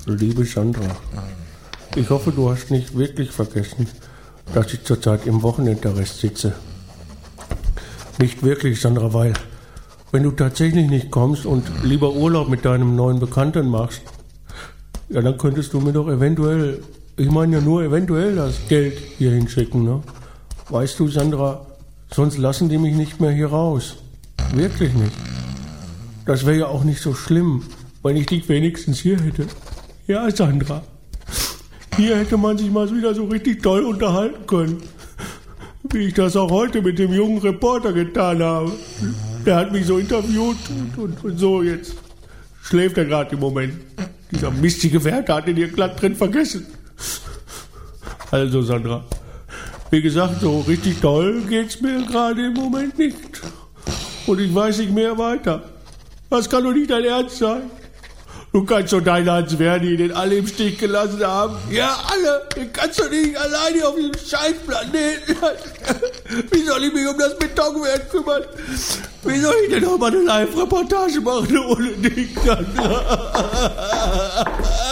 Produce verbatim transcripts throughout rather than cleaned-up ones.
Liebe Sandra, ich hoffe, du hast nicht wirklich vergessen, dass ich zurzeit im Wochenendarrest sitze. Nicht wirklich, Sandra, weil wenn du tatsächlich nicht kommst und lieber Urlaub mit deinem neuen Bekannten machst, ja, dann könntest du mir doch eventuell, ich meine ja nur eventuell das Geld hier hinschicken, ne? Weißt du, Sandra, sonst lassen die mich nicht mehr hier raus. Wirklich nicht. Das wäre ja auch nicht so schlimm, wenn ich dich wenigstens hier hätte. Ja, Sandra. Hier hätte man sich mal wieder so richtig toll unterhalten können. Wie ich das auch heute mit dem jungen Reporter getan habe. Der hat mich so interviewt und, und, und so, jetzt schläft er gerade im Moment. Dieser mistige Wärter hat ihn hier glatt drin vergessen. Also, Sandra, wie gesagt, so richtig toll geht's mir gerade im Moment nicht. Und ich weiß nicht mehr weiter. Das kann doch nicht dein Ernst sein. Du kannst doch deinen Hans-Werdi, den alle im Stich gelassen haben. Ja, alle. Den kannst du nicht alleine auf diesem Scheißplaneten lassen. Wie soll ich mich um das Betonwerk kümmern? Wie soll ich denn noch mal eine Live-Reportage machen ohne dich, Sandra?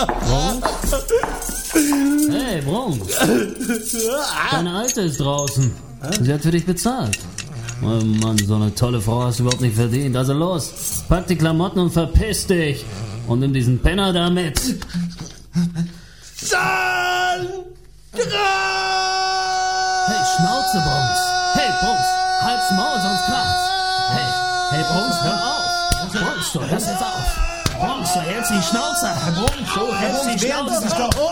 Hey, Brunk. Deine Alte ist draußen. Sie hat für dich bezahlt. Oh Mann, so eine tolle Frau hast du überhaupt nicht verdient. Also los, pack die Klamotten und verpiss dich. Und nimm diesen Penner da mit. Sandra! Hey, Schnauze, Brunks. Hey, Brunks, halt's Maul, sonst kracht's. Hey, hey, Brunks, hör auf. Brunks, du hörst jetzt auf. Brunks, du hältst die Schnauze. Brunks, du hältst die Schnauze.